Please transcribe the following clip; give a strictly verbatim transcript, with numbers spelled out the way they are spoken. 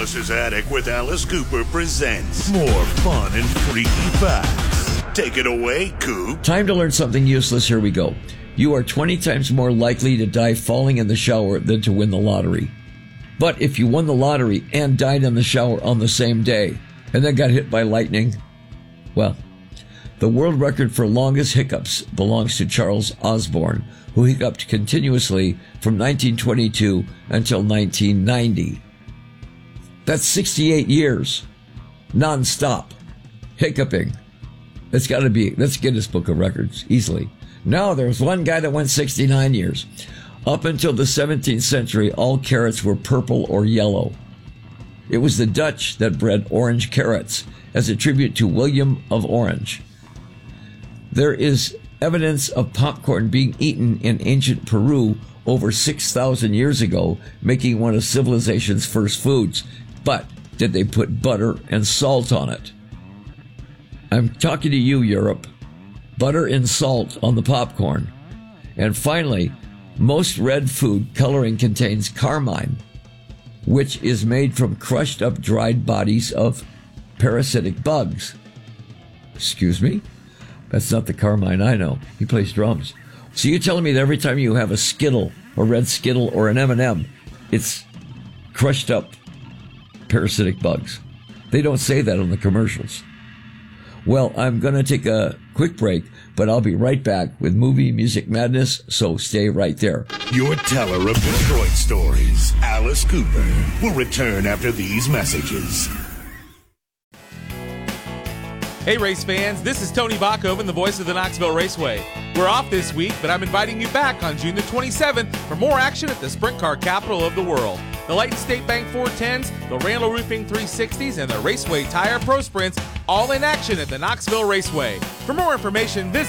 Alice's Attic with Alice Cooper presents more fun and freaky facts. Take it away, Coop. Time to learn something useless. Here we go. You are twenty times more likely to die falling in the shower than to win the lottery. But if you won the lottery and died in the shower on the same day, and then got hit by lightning, well, the world record for longest hiccups belongs to Charles Osborne, who hiccuped continuously from nineteen twenty-two until nineteen ninety. That's sixty-eight years, non-stop, hiccuping. That's got to be, that's Guinness Book of Records, easily. No, there was one guy that went sixty-nine years. Up until the seventeenth century, all carrots were purple or yellow. It was the Dutch that bred orange carrots as a tribute to William of Orange. There is evidence of popcorn being eaten in ancient Peru over six thousand years ago, making one of civilization's first foods. But did they put butter and salt on it? I'm talking to you, Europe. Butter and salt on the popcorn. And finally, most red food coloring contains carmine, which is made from crushed up dried bodies of parasitic bugs. Excuse me? That's not the Carmine I know. He plays drums. So you're telling me that every time you have a Skittle, a red Skittle, or an M and M, it's crushed up parasitic bugs? They don't say that on the commercials. Well, I'm going to take a quick break, but I'll be right back with Movie Music Madness, so stay right there. Your teller of Detroit stories, Alice Cooper, will return after these messages. Hey race fans, this is Tony Bachhoven, the voice of the Knoxville Raceway. We're off this week, but I'm inviting you back on June the twenty-seventh for more action at the sprint car capital of the world. The Light State Bank four tens, the Randall Roofing three sixties, and the Raceway Tire Pro Sprints, all in action at the Knoxville Raceway. For more information, visit